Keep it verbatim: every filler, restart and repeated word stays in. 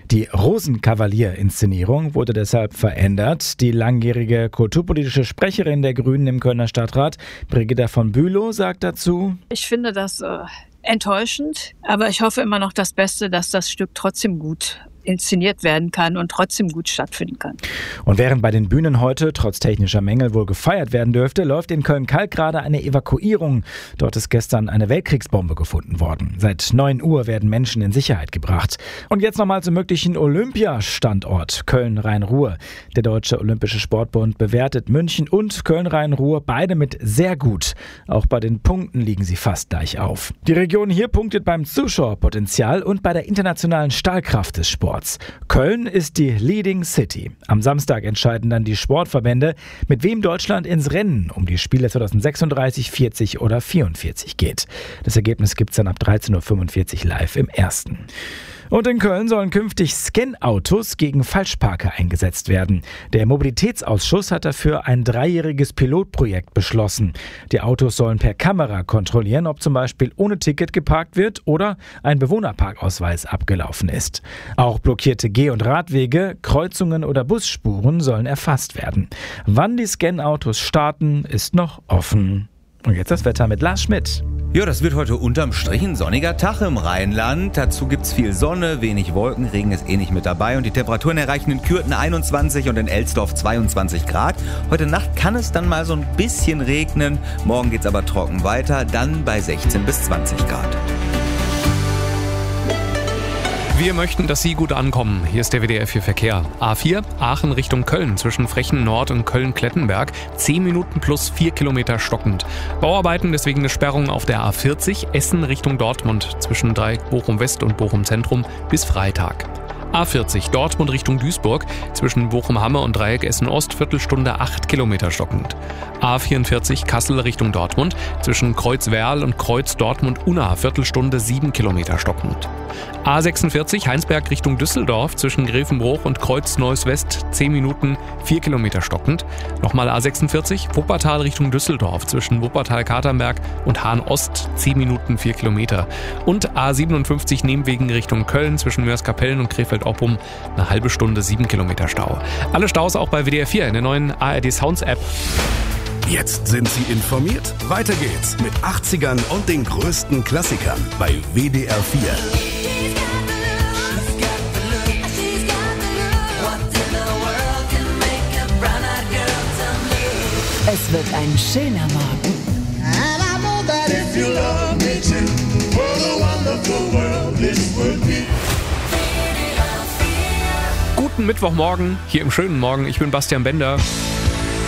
Die Rosenkavalier-Inszenierung wurde deshalb verändert. Die langjährige kulturpolitische Sprecherin der Grünen im Kölner Stadtrat, Brigitta von Bülow, sagt dazu: Ich finde das äh, enttäuschend, aber ich hoffe immer noch das Beste, dass das Stück trotzdem gut inszeniert werden kann und trotzdem gut stattfinden kann. Und während bei den Bühnen heute trotz technischer Mängel wohl gefeiert werden dürfte, läuft in Köln-Kalk gerade eine Evakuierung. Dort ist gestern eine Weltkriegsbombe gefunden worden. Seit neun Uhr werden Menschen in Sicherheit gebracht. Und jetzt nochmal zum möglichen Olympiastandort Köln-Rhein-Ruhr. Der Deutsche Olympische Sportbund bewertet München und Köln-Rhein-Ruhr beide mit sehr gut. Auch bei den Punkten liegen sie fast gleich auf. Die Region hier punktet beim Zuschauerpotenzial und bei der internationalen Stahlkraft des Sports. Köln ist die Leading City. Am Samstag entscheiden dann die Sportverbände, mit wem Deutschland ins Rennen um die Spiele zwanzig sechsunddreißig, vierzig oder vierundvierzig geht. Das Ergebnis gibt es dann ab dreizehn Uhr fünfundvierzig live im Ersten. Und in Köln sollen künftig Scan-Autos gegen Falschparker eingesetzt werden. Der Mobilitätsausschuss hat dafür ein dreijähriges Pilotprojekt beschlossen. Die Autos sollen per Kamera kontrollieren, ob zum Beispiel ohne Ticket geparkt wird oder ein Bewohnerparkausweis abgelaufen ist. Auch blockierte Geh- und Radwege, Kreuzungen oder Busspuren sollen erfasst werden. Wann die Scan-Autos starten, ist noch offen. Und jetzt das Wetter mit Lars Schmidt. Ja, das wird heute unterm Strich ein sonniger Tag im Rheinland. Dazu gibt's viel Sonne, wenig Wolken, Regen ist eh nicht mit dabei. Und die Temperaturen erreichen in Kürten einundzwanzig und in Elsdorf zweiundzwanzig Grad. Heute Nacht kann es dann mal so ein bisschen regnen. Morgen geht's aber trocken weiter, dann bei sechzehn bis zwanzig Grad. Wir möchten, dass Sie gut ankommen. Hier ist der W D R vier Verkehr. A vier, Aachen Richtung Köln, zwischen Frechen Nord und Köln-Klettenberg. zehn Minuten plus vier Kilometer stockend. Bauarbeiten, deswegen eine Sperrung auf der A vierzig, Essen Richtung Dortmund, zwischen Dreieck Bochum West und Bochum Zentrum bis Freitag. A vierzig, Dortmund Richtung Duisburg, zwischen Bochum-Hamme und Dreieck Essen-Ost, Viertelstunde acht Kilometer stockend. A vierundvierzig, Kassel Richtung Dortmund, zwischen Kreuz-Werl und Kreuz-Dortmund-Unna, Viertelstunde sieben Kilometer stockend. A sechsundvierzig, Heinsberg Richtung Düsseldorf, zwischen Grevenbruch und Kreuz-Neuss-West, zehn Minuten, vier Kilometer stockend. Nochmal A sechsundvierzig, Wuppertal Richtung Düsseldorf, zwischen Wuppertal-Katernberg und Hahn-Ost, zehn Minuten, vier Kilometer. Und A siebenundfünfzig, Nehmwegen Richtung Köln, zwischen Mörs-Kapellen und Krefeld-Oppum, eine halbe Stunde, sieben Kilometer Stau. Alle Staus auch bei W D R vier in der neuen A R D Sounds App. Jetzt sind Sie informiert. Weiter geht's mit achtzigern und den größten Klassikern bei W D R vier. Es wird ein schöner Morgen. Guten Mittwochmorgen, hier im schönen Morgen. Ich bin Bastian Bender.